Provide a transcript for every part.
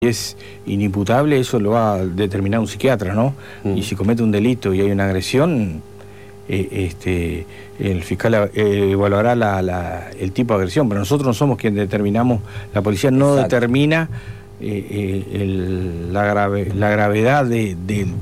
es inimputable, eso lo va a determinar un psiquiatra, ¿no? Y si comete un delito y hay una agresión, el fiscal evaluará el tipo de agresión, pero nosotros no somos quienes determinamos, la policía no determina la gravedad de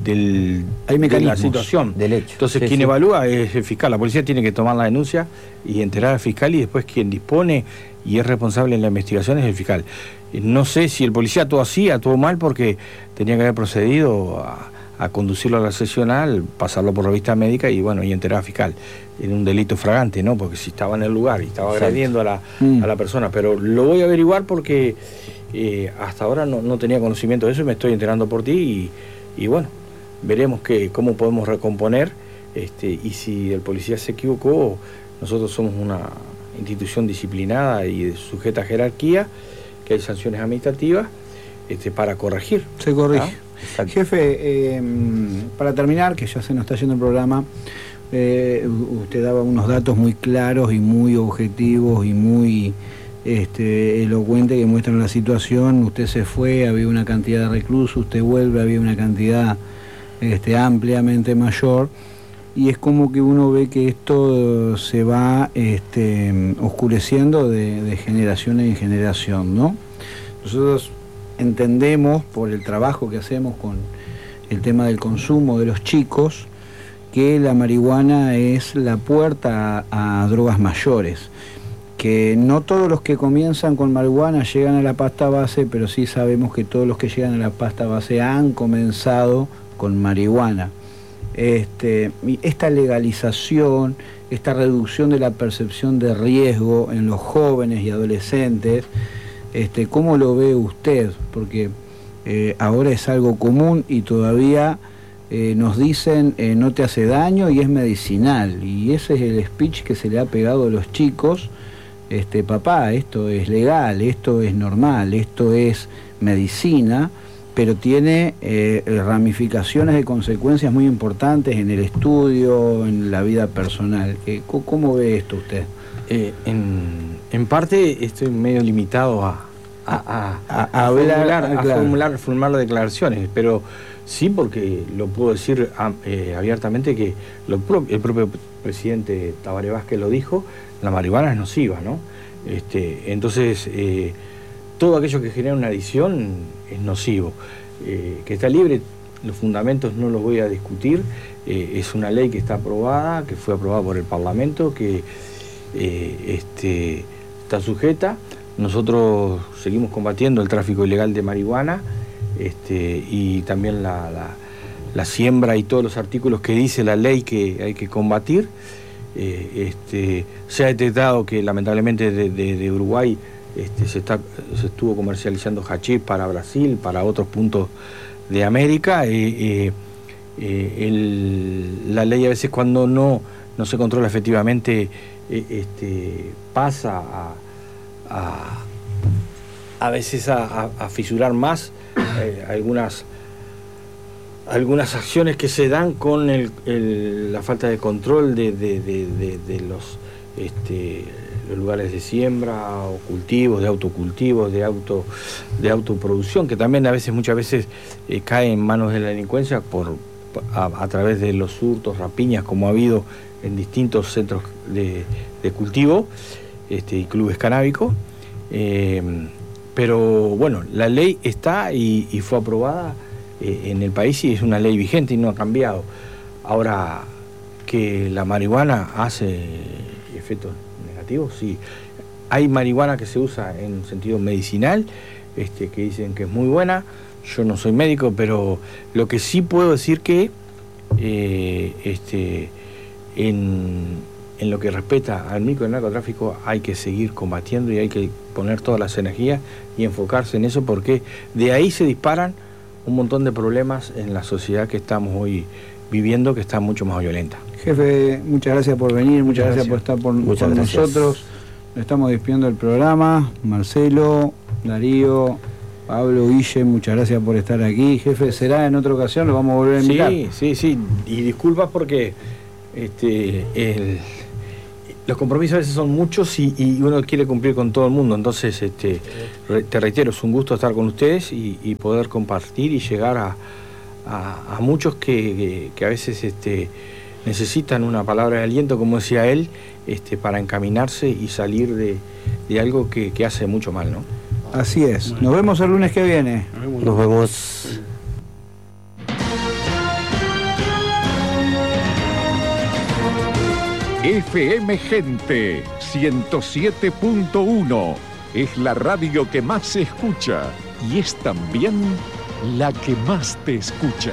la situación. Del hecho. Entonces, quien evalúa es el fiscal. La policía tiene que tomar la denuncia y enterar al fiscal, y después quien dispone y es responsable en la investigación es el fiscal. No sé si el policía actuó así, actuó mal, porque tenía que haber procedido a conducirlo a la seccional, pasarlo por revista médica y bueno, y enterar al fiscal. En un delito fragante, ¿no? Porque si estaba en el lugar y estaba agrediendo a la persona. Pero lo voy a averiguar porque hasta ahora no tenía conocimiento de eso y me estoy enterando por ti y bueno, veremos cómo podemos recomponer, y si el policía se equivocó, nosotros somos una institución disciplinada y sujeta a jerarquía, que hay sanciones administrativas para corregir. Se corrige. Jefe, para terminar, que ya se nos está yendo el programa, usted daba unos datos muy claros y muy objetivos y muy elocuentes que muestran la situación. Usted se fue, había una cantidad de reclusos, usted vuelve, había una cantidad ampliamente mayor, y es como que uno ve que esto se va oscureciendo de generación en generación, ¿no? Nosotros entendemos, por el trabajo que hacemos con el tema del consumo de los chicos, que la marihuana es la puerta a drogas mayores, que no todos los que comienzan con marihuana llegan a la pasta base, pero sí sabemos que todos los que llegan a la pasta base han comenzado con marihuana. Esta legalización, esta reducción de la percepción de riesgo en los jóvenes y adolescentes, ¿cómo lo ve usted? Porque ahora es algo común y todavía nos dicen no te hace daño y es medicinal, y ese es el speech que se le ha pegado a los chicos. Papá, esto es legal, esto es normal, esto es medicina, pero tiene ramificaciones de consecuencias muy importantes en el estudio, en la vida personal. ¿Cómo ve esto usted? En parte estoy medio limitado a formular declaraciones, pero sí, porque lo puedo decir abiertamente, que el propio presidente Tabaré Vázquez lo dijo: la marihuana es nociva, ¿no? Entonces, todo aquello que genera una adicción es nocivo. Que está libre, los fundamentos no los voy a discutir, es una ley que está aprobada, que fue aprobada por el Parlamento, que está sujeta. Nosotros seguimos combatiendo el tráfico ilegal de marihuana, y también la siembra y todos los artículos que dice la ley que hay que combatir. Se ha detectado que lamentablemente de Uruguay se estuvo comercializando hachís para Brasil, para otros puntos de América. La ley a veces, cuando no se controla efectivamente, pasa a veces a fisurar más algunas acciones que se dan con la falta de control de los lugares de siembra o cultivos, de autocultivos, de autoproducción, que también muchas veces cae en manos de la delincuencia a través de los hurtos, rapiñas, como ha habido en distintos centros de cultivo y clubes canábicos. Pero bueno, la ley está y fue aprobada en el país, y es una ley vigente y no ha cambiado. Ahora, que la marihuana hace efectos negativos, sí. Hay marihuana que se usa en sentido medicinal, que dicen que es muy buena. Yo no soy médico, pero lo que sí puedo decir que en lo que respecta al micro y narcotráfico hay que seguir combatiendo, y hay que poner todas las energías y enfocarse en eso, porque de ahí se disparan un montón de problemas en la sociedad que estamos hoy viviendo, que está mucho más violenta. Jefe, muchas gracias por venir, muchas gracias por estar con nosotros. Nos estamos despidiendo del programa. Marcelo, Darío, Pablo, Guille, muchas gracias por estar aquí. Jefe, será en otra ocasión, lo vamos a volver a invitar. Sí, y disculpas porque Los compromisos a veces son muchos y uno quiere cumplir con todo el mundo. Entonces, te reitero, es un gusto estar con ustedes y poder compartir y llegar a muchos que a veces necesitan una palabra de aliento, como decía él, para encaminarse y salir de algo que hace mucho mal, ¿no? Así es. Nos vemos el lunes que viene. Nos vemos. FM Gente 107.1 es la radio que más se escucha y es también la que más te escucha.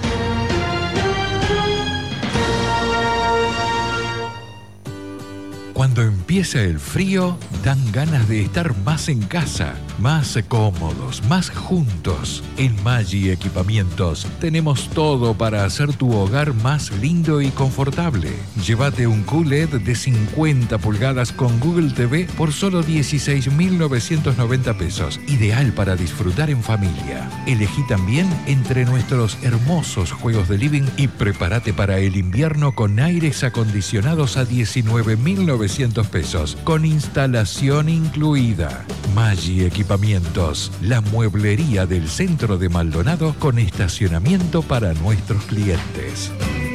Cuando empieza el frío, dan ganas de estar más en casa, más cómodos, más juntos. En Maggi Equipamientos tenemos todo para hacer tu hogar más lindo y confortable. Llévate un QLED de 50 pulgadas con Google TV por solo 16.990 pesos. Ideal para disfrutar en familia. Elegí también entre nuestros hermosos juegos de living y prepárate para el invierno con aires acondicionados a 19.900 pesos, con instalación incluida. Maggi Equipamientos, la mueblería del centro de Maldonado con estacionamiento para nuestros clientes.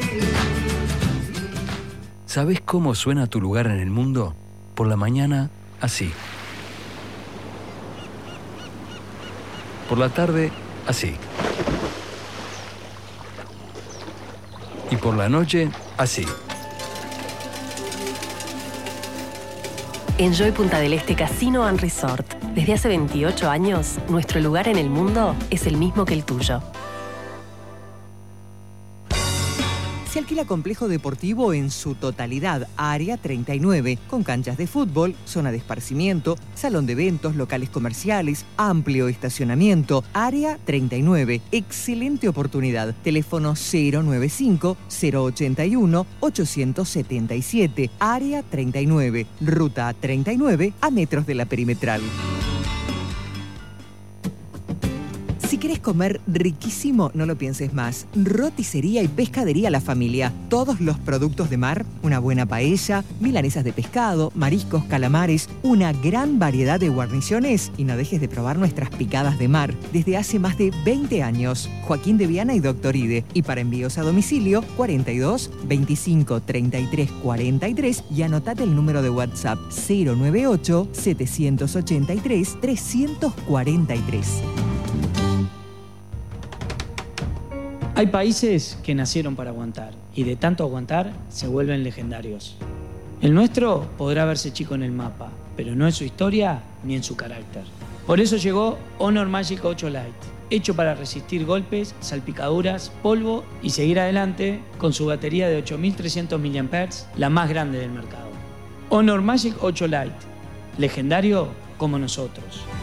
¿Sabés cómo suena tu lugar en el mundo? Por la mañana, así. Por la tarde, así. Y por la noche, así. Enjoy Punta del Este Casino and Resort. Desde hace 28 años, nuestro lugar en el mundo es el mismo que el tuyo. Se alquila complejo deportivo en su totalidad, Área 39, con canchas de fútbol, zona de esparcimiento, salón de eventos, locales comerciales, amplio estacionamiento. Área 39, excelente oportunidad. Teléfono 095-081-877. Área 39, ruta 39, a metros de la perimetral. Si querés comer riquísimo, no lo pienses más. Roticería y pescadería La Familia. Todos los productos de mar, una buena paella, milanesas de pescado, mariscos, calamares, una gran variedad de guarniciones. Y no dejes de probar nuestras picadas de mar. Desde hace más de 20 años. Joaquín de Viana y Doctor Ide. Y para envíos a domicilio, 42 25 33 43. Y anotate el número de WhatsApp 098 783 343. Hay países que nacieron para aguantar y de tanto aguantar se vuelven legendarios. El nuestro podrá verse chico en el mapa, pero no en su historia ni en su carácter. Por eso llegó Honor Magic 8 Lite, hecho para resistir golpes, salpicaduras, polvo y seguir adelante con su batería de 8300 mAh, la más grande del mercado. Honor Magic 8 Lite, legendario como nosotros.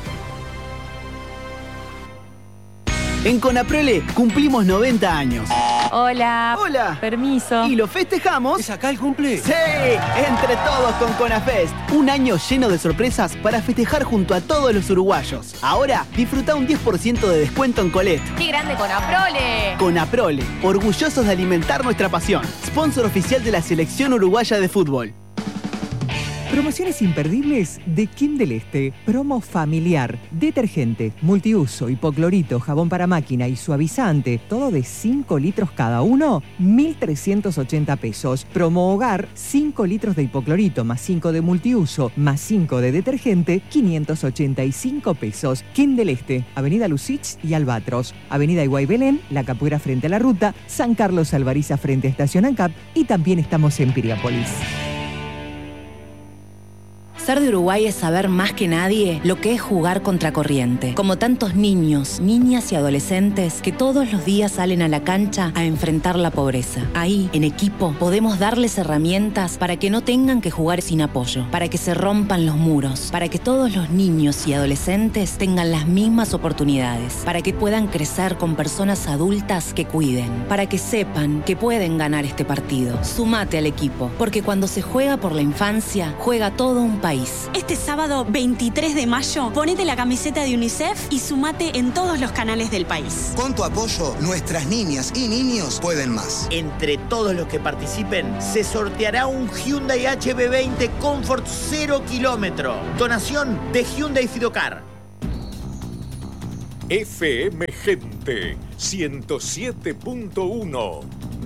En Conaprole cumplimos 90 años. Hola. Hola. Permiso. ¿Y lo festejamos? ¿Es acá el cumple? ¡Sí! Entre todos con Conafest. Un año lleno de sorpresas para festejar junto a todos los uruguayos. Ahora, disfruta un 10% de descuento en Colette. ¡Qué grande Conaprole! Conaprole, orgullosos de alimentar nuestra pasión. Sponsor oficial de la Selección Uruguaya de Fútbol. Promociones imperdibles de Kim del Este. Promo familiar. Detergente, multiuso, hipoclorito, jabón para máquina y suavizante. Todo de 5 litros cada uno. 1.380 pesos. Promo hogar. 5 litros de hipoclorito más 5 de multiuso más 5 de detergente. 585 pesos. Kim del Este. Avenida Lucich y Albatros. Avenida Iguay Belén. La Capuera frente a la ruta. San Carlos Alvariza frente a Estación ANCAP. Y también estamos en Piriápolis. Ser de Uruguay es saber más que nadie lo que es jugar contracorriente. Como tantos niños, niñas y adolescentes que todos los días salen a la cancha a enfrentar la pobreza. Ahí, en equipo, podemos darles herramientas para que no tengan que jugar sin apoyo, para que se rompan los muros, para que todos los niños y adolescentes tengan las mismas oportunidades, para que puedan crecer con personas adultas que cuiden, para que sepan que pueden ganar este partido. Sumate al equipo, porque cuando se juega por la infancia, juega todo un país. país. Este sábado 23 de mayo, ponete la camiseta de UNICEF y sumate en todos los canales del país. Con tu apoyo, nuestras niñas y niños pueden más. Entre todos los que participen, se sorteará un Hyundai HB20 Comfort 0 kilómetro. Donación de Hyundai Fidocar. FM Gente 107.1.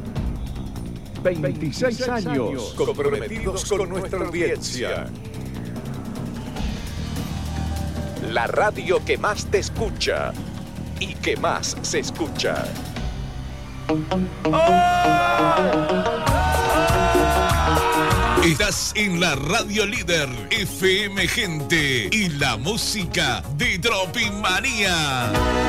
26 años comprometidos con nuestra audiencia. La radio que más te escucha y que más se escucha. Estás en la radio líder FM Gente y la música de Tropimanía.